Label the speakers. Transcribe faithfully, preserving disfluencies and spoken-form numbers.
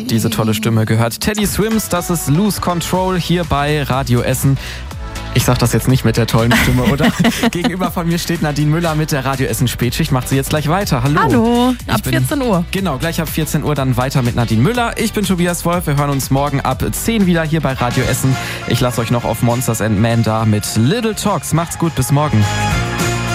Speaker 1: diese tolle Stimme gehört. Teddy Swims, das ist Lose Control hier bei Radio Essen. Ich sag das jetzt nicht mit der tollen Stimme, oder? Gegenüber von mir steht Nadine Müller mit der Radio Essen Spätschicht. Macht sie jetzt gleich weiter. Hallo.
Speaker 2: Hallo, ab
Speaker 1: bin,
Speaker 2: vierzehn Uhr.
Speaker 1: Genau, gleich ab vierzehn Uhr dann weiter mit Nadine Müller. Ich bin Tobias Wolf. Wir hören uns morgen ab zehn wieder hier bei Radio Essen. Ich lasse euch noch auf Monsters and Men da mit Little Talks. Macht's gut, bis morgen.